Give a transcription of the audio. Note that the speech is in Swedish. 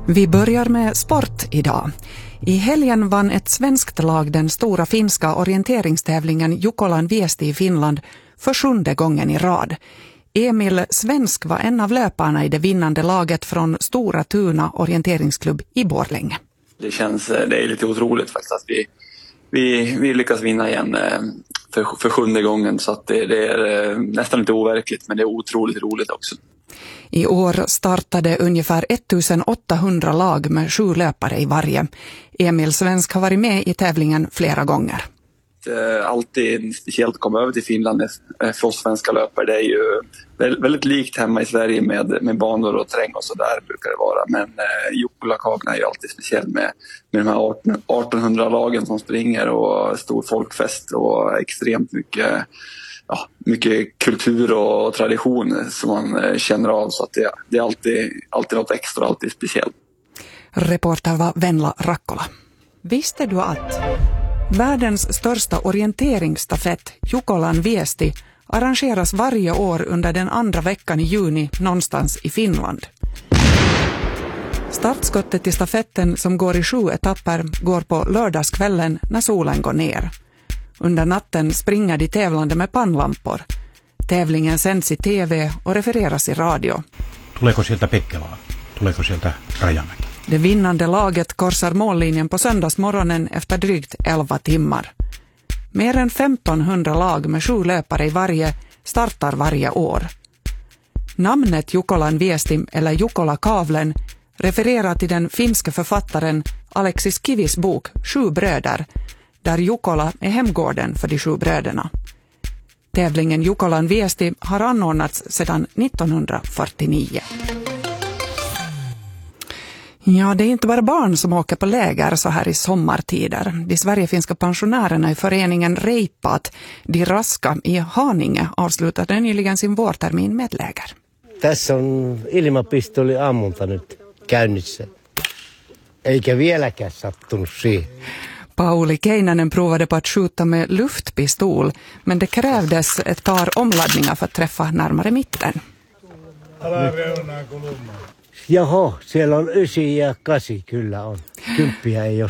Vi börjar med sport idag. I helgen vann ett svenskt lag den stora finska orienteringstävlingen Jukolan Viesti i Finland för 7:e gången i rad. Emil Svensk var en av löparna i det vinnande laget från Stora Tuna orienteringsklubb i Borlänge. Det är lite otroligt faktiskt att vi lyckas vinna igen för 7:e gången, så att det är nästan lite overkligt, men det är otroligt roligt också. I år startade ungefär 1800 lag med 7 löpare i varje. Emil Svensk har varit med i tävlingen flera gånger. Alltid speciellt att komma över till Finland för oss svenska löpare. Det är ju väldigt likt hemma i Sverige med banor och terräng och så där brukar det vara. Men Jukkolakagen är ju alltid speciell med de här 1800 lagen som springer och stor folkfest och extremt mycket kultur och tradition som man känner av, så att det är alltid något extra, alltid speciellt. Reporter var Venla Rakkola. Visste du att världens största orienteringsstafett Jukolan Viesti arrangeras varje år under den andra veckan i juni någonstans i Finland? Startskottet till stafetten, som går i 7 etapper, går på lördagskvällen när solen går ner. Under natten springer de tävlande med pannlampor. Tävlingen sänds i tv och refereras i radio. Tuleeko sieltä Pekkelaa? Tuleeko sieltä Rajamäki? Det vinnande laget korsar mållinjen på söndagsmorgonen efter drygt 11 timmar. Mer än 1500 lag med 7 löpare i varje startar varje år. Namnet Jukolan Viesti eller Jukolakavlen refererar till den finska författaren Aleksis Kivis bok 7 bröder, där Jukola är hemgården för de 7 bröderna. Tävlingen Jukolan Viesti har anordnats sedan 1949. Ja, det är inte bara barn som åker på läger så här i sommartider. De sverigefinska pensionärerna i föreningen Reipat, de raska i Haninge, avslutade nyligen sin vårtermin med ett läger. Tässä on ilmapistoliammunta nyt käynnissä. Eikä vieläkään sattunut siihen. Pauli Keinänen provade på att skjuta med luftpistol, men det krävdes ett par omladdningar för att träffa närmare mitten. Jaha, siellä on 9 ja 8 kyllä on. 10 ei ole